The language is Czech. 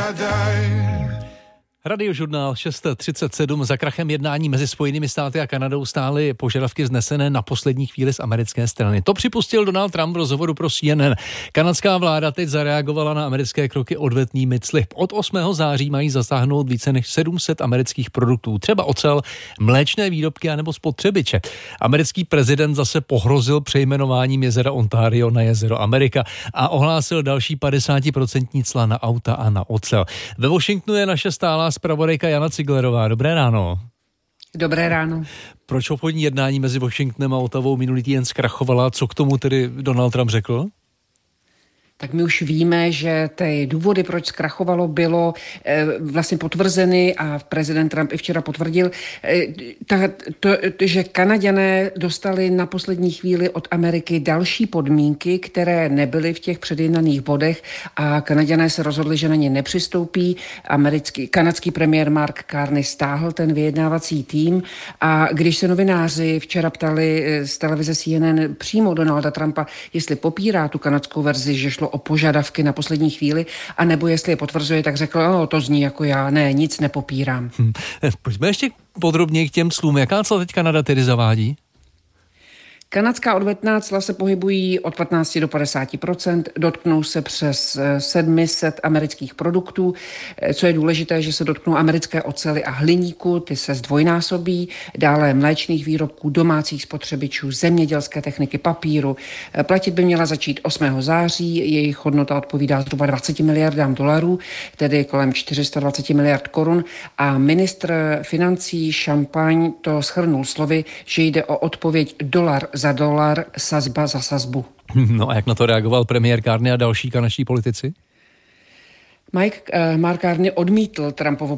Radiožurnál 6:37. Za krachem jednání mezi Spojenými státy a Kanadou stály požadavky vznesené na poslední chvíli z americké strany. To připustil Donald Trump v rozhovoru pro CNN. Kanadská vláda teď zareagovala na americké kroky odvetnými cly. Od 8. září mají zasáhnout více než 700 amerických produktů, třeba ocel, mléčné výrobky anebo spotřebiče. Americký prezident zase pohrozil přejmenováním jezera Ontario na jezero Amerika a ohlásil další 50% cla na auta a na ocel. Ve Washingtonu je naše stálá zpravodajka Jana Ciglerová. Dobré ráno. Dobré ráno. Proč obchodní jednání mezi Washingtonem a Ottawou minulý týden zkrachovala? Co k tomu tedy Donald Trump řekl? Tak my už víme, že ty důvody, proč zkrachovalo, bylo vlastně potvrzeny a prezident Trump i včera potvrdil, že Kanaďané dostali na poslední chvíli od Ameriky další podmínky, které nebyly v těch předjednaných bodech a Kanaďané se rozhodli, že na ně nepřistoupí. Kanadský premiér Mark Carney stáhl ten vyjednávací tým a když se novináři včera ptali z televize CNN přímo Donalda Trumpa, jestli popírá tu kanadskou verzi, že šlo o požadavky na poslední chvíli, anebo jestli je potvrzuje, tak řekl, to zní jako já, ne, nic nepopírám. Pojďme ještě podrobněji k těm clům. Jaká cla teď Kanada tedy zavádí? Kanadská odvetná cla se pohybují od 15 do 50%, dotknou se přes 700 amerických produktů. Co je důležité, že se dotknou americké oceli a hliníku, ty se zdvojnásobí, dále mléčných výrobků, domácích spotřebičů, zemědělské techniky, papíru. Platit by měla začít 8. září, jejich hodnota odpovídá zhruba 20 miliardám dolarů, tedy kolem 420 miliard korun a ministr financí Champagne to shrnul slovy, že jde o odpověď dolar za dolar, sazba za sazbu. No a jak na to reagoval premiér Carney a další kanadští politici? Mark Carney odmítl Trumpovo